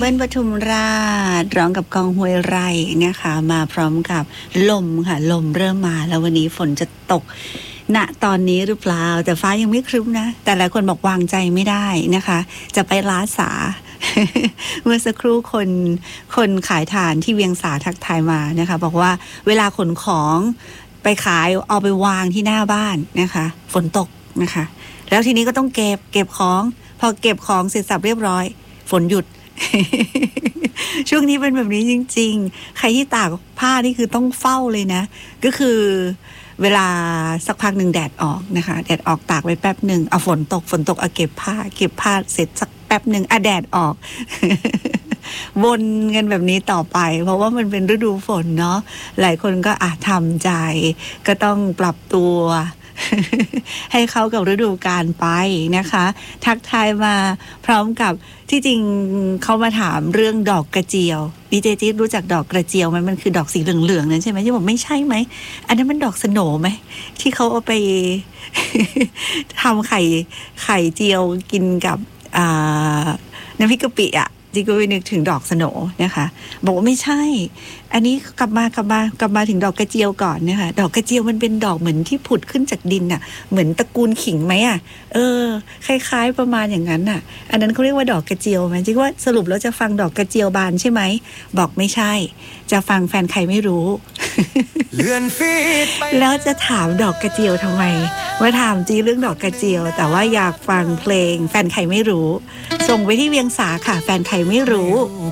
ปิ้ลปทุมราชร้องกับกองห้วยไร่นะคะมาพร้อมกับลมค่ะลมเริ่มมาแล้ววันนี้ฝนจะตกณตอนนี้หรือเปล่าแต่ฟ้ายังไม่ครึ้มนะแต่หลายคนบอกวางใจไม่ได้นะคะจะไปล้าสา เมื่อสักครู่คนขายถ่านที่เวียงสาทักทายมานะคะบอกว่าเวลาขนของไปขายเอาไปวางที่หน้าบ้านนะคะฝนตกนะคะแล้วทีนี้ก็ต้องเก็บของพอเก็บของเสร็จสับเรียบร้อยฝนหยุด ช่วงนี้เป็นแบบนี้จริงๆใครที่ตากผ้านี่คือต้องเฝ้าเลยนะก็คือเวลาสักพักหนึ่งแดดออกนะคะแดดออกตากไว้แป๊บหนึ่งเอาฝนตกเอาเก็บผ้าเสร็จสักแป๊บหนึ่งแดดออก วนกันแบบนี้ต่อไปเพราะว่ามันเป็นฤดูฝนเนาะหลายคนก็ทำใจก็ต้องปรับตัว ให้เข้ากับฤดูกาลไปนะคะทักทายมาพร้อมกับที่จริงเขามาถามเรื่องดอกกระเจียวดีเจจิ๊ดรู้จักดอกกระเจียวไหมมันคือดอกสีเหลืองๆนั่นใช่ไหมที่บอกไม่ใช่ไหมอันนั้นมันดอกสโหน่ไหมที่เขาเอาไป ทำไข่เจียวกินกับน้ำพริกกะปิจิก็ไปนึกถึงดอกสโหน่นะคะบอกว่าไม่ใช่อันนี้กลับมาถึงดอกกระเจียวก่อนนะคะดอกกระเจียวมันเป็นดอกเหมือนที่ผุดขึ้นจากดินเหมือนตระกูลขิงไหมคล้ายๆประมาณอย่างนั้นอันนั้นเขาเรียกว่าดอกกระเจียวไหมจิว่าสรุปแล้วจะฟังดอกกระเจียวบานใช่ไหมบอกไม่ใช่จะฟังแฟนใครไม่รู้ แล้วจะถามดอกกระเจียวทำไมมาถามจีเรื่องดอกกระเจียวแต่ว่าอยากฟังเพลงแฟนใครไม่รู้ส่งไปที่เวียงสาค่ะแฟนใครไม่รู้